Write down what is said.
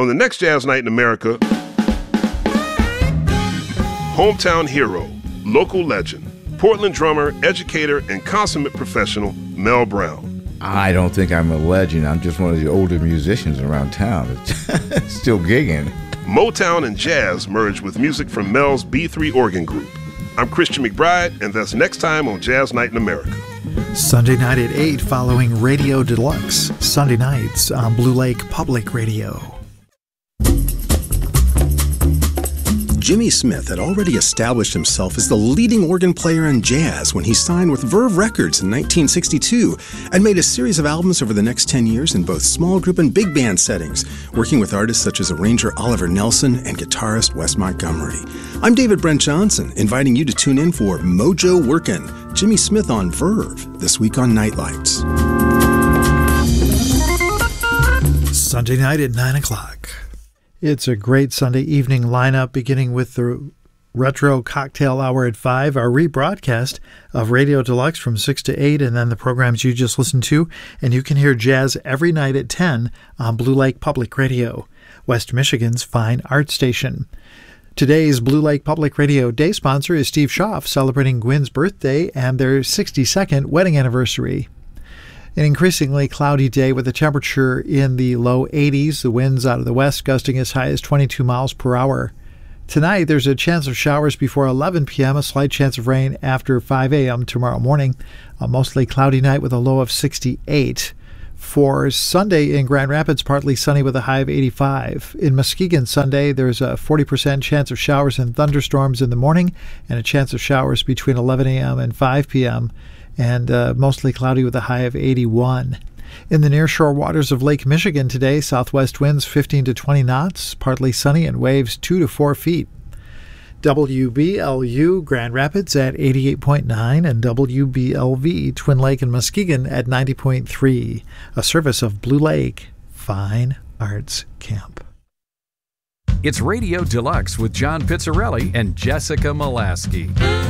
On the next Jazz Night in America, hometown hero, local legend, Portland drummer, educator, and consummate professional, Mel Brown. I don't think I'm a legend. I'm just one of the older musicians around town that's still gigging. Motown and jazz merge with music from Mel's B3 Organ Group. I'm Christian McBride, and that's next time on Jazz Night in America. Sunday night at 8 following Radio Deluxe. Sunday nights on Blue Lake Public Radio. Jimmy Smith had already established himself as the leading organ player in jazz when he signed with Verve Records in 1962 and made a series of albums over the next 10 years in both small group and big band settings, working with artists such as arranger Oliver Nelson and guitarist Wes Montgomery. I'm David Brent Johnson, inviting you to tune in for Mojo Workin', Jimmy Smith on Verve, this week on Nightlights. Sunday night at 9 o'clock. It's a great Sunday evening lineup, beginning with the Retro Cocktail Hour at 5, our rebroadcast of Radio Deluxe from 6 to 8, and then the programs you just listened to. And you can hear jazz every night at 10 on Blue Lake Public Radio, West Michigan's fine art station. Today's Blue Lake Public Radio Day sponsor is Steve Schaff, celebrating Gwen's birthday and their 62nd wedding anniversary. An increasingly cloudy day with a temperature in the low 80s, the winds out of the west gusting as high as 22 miles per hour. Tonight, there's a chance of showers before 11 p.m., a slight chance of rain after 5 a.m. tomorrow morning. A mostly cloudy night with a low of 68. For Sunday in Grand Rapids, partly sunny with a high of 85. In Muskegon Sunday, there's a 40% chance of showers and thunderstorms in the morning and a chance of showers between 11 a.m. and 5 p.m., and mostly cloudy with a high of 81. In the nearshore waters of Lake Michigan today, southwest winds 15 to 20 knots, partly sunny, and waves 2 to 4 feet. WBLU Grand Rapids at 88.9 and WBLV Twin Lake and Muskegon at 90.3, a service of Blue Lake Fine Arts Camp. It's Radio Deluxe with John Pizzarelli and Jessica Molaski.